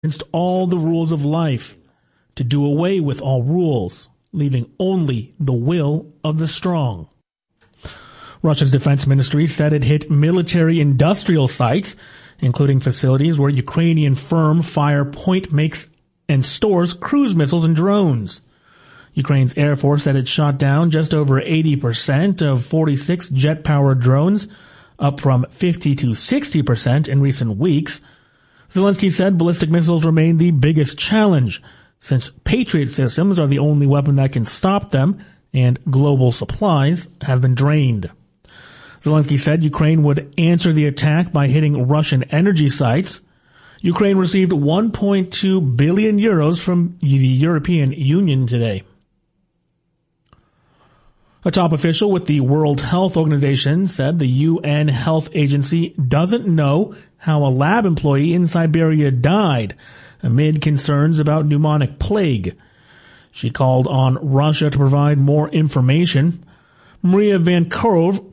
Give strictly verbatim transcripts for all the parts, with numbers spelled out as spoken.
against all the rules of life, to do away with all rules, leaving only the will of the strong. Russia's defense ministry said it hit military industrial sites, including facilities where Ukrainian firm Fire Point makes and stores cruise missiles and drones. Ukraine's Air Force said it shot down just over eighty percent of forty-six jet-powered drones, up from fifty to sixty percent in recent weeks. Zelensky said ballistic missiles remain the biggest challenge, since Patriot systems are the only weapon that can stop them, and global supplies have been drained. Zelensky said Ukraine would answer the attack by hitting Russian energy sites. Ukraine received one point two billion euros from the European Union today. A top official with the World Health Organization said the U N Health Agency doesn't know how a lab employee in Siberia died amid concerns about pneumonic plague. She called on Russia to provide more information. Maria Van Kerhove,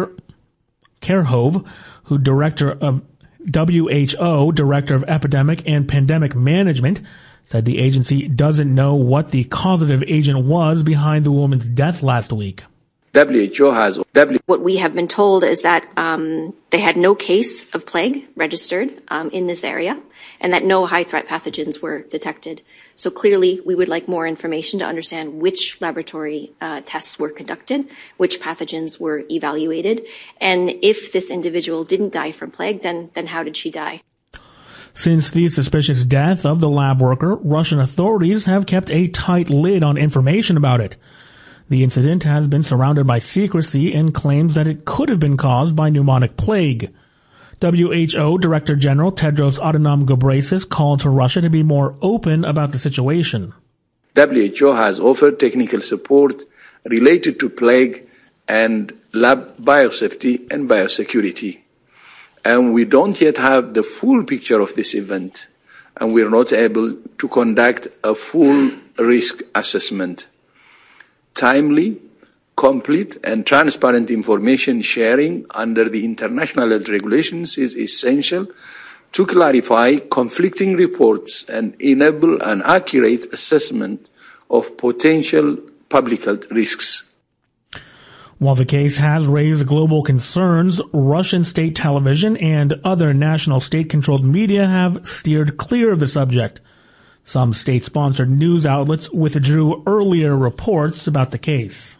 Kerhove, who director of W H O, Director of Epidemic and Pandemic Management, said the agency doesn't know what the causative agent was behind the woman's death last week. W H O has... W- what we have been told is that um, they had no case of plague registered um, in this area, and that no high-threat pathogens were detected. So clearly, we would like more information to understand which laboratory uh, tests were conducted, which pathogens were evaluated, and if this individual didn't die from plague, then, then how did she die? Since the suspicious death of the lab worker, Russian authorities have kept a tight lid on information about it. The incident has been surrounded by secrecy and claims that it could have been caused by pneumonic plague. W H O Director General Tedros Adhanom Ghebreyesus called for Russia to be more open about the situation. W H O has offered technical support related to plague and lab biosafety and biosecurity. And we don't yet have the full picture of this event, and we're not able to conduct a full risk assessment. Timely, complete, and transparent information sharing under the international health regulations is essential to clarify conflicting reports and enable an accurate assessment of potential public health risks. While the case has raised global concerns, Russian state television and other national state-controlled media have steered clear of the subject. Some state-sponsored news outlets withdrew earlier reports about the case.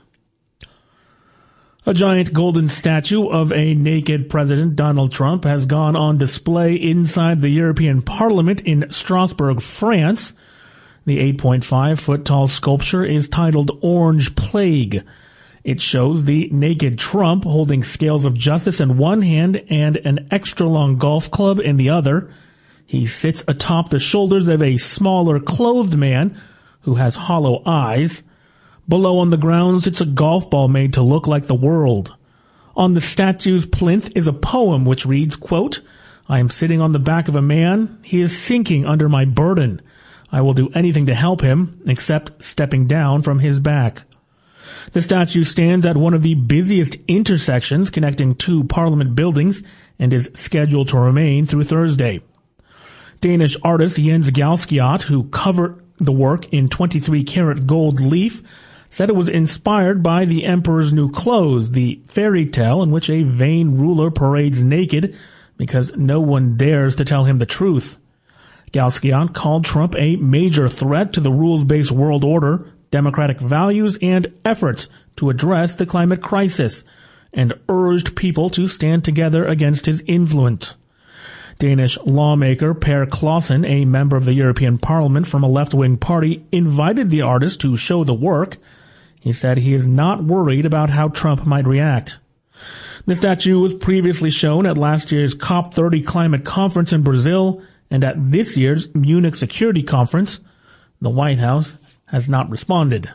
A giant golden statue of a naked President Donald Trump has gone on display inside the European Parliament in Strasbourg, France. The eight point five foot tall sculpture is titled Orange Plague. It shows the naked Trump holding scales of justice in one hand and an extra-long golf club in the other. He sits atop the shoulders of a smaller clothed man who has hollow eyes. Below on the ground sits a golf ball made to look like the world. On the statue's plinth is a poem which reads, quote, "I am sitting on the back of a man. He is sinking under my burden. I will do anything to help him, except stepping down from his back." The statue stands at one of the busiest intersections connecting two parliament buildings and is scheduled to remain through Thursday. Danish artist Jens Galskiot, who covered the work in twenty-three karat gold leaf, said it was inspired by The Emperor's New Clothes, the fairy tale in which a vain ruler parades naked because no one dares to tell him the truth. Galskiot called Trump a major threat to the rules-based world order, democratic values, and efforts to address the climate crisis, and urged people to stand together against his influence. Danish lawmaker Per Clausen, a member of the European Parliament from a left-wing party, invited the artist to show the work. He said he is not worried about how Trump might react. The statue was previously shown at last year's COP thirty climate conference in Brazil and at this year's Munich Security Conference. The White House has not responded.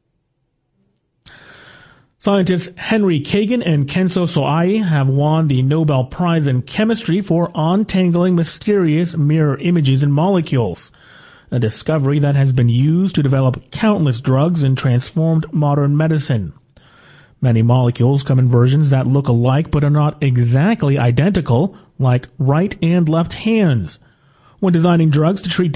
Scientists Henry Kagan and Kenzo Soai have won the Nobel Prize in Chemistry for untangling mysterious mirror images in molecules, a discovery that has been used to develop countless drugs and transformed modern medicine. Many molecules come in versions that look alike but are not exactly identical, like right and left hands. when designing drugs to treat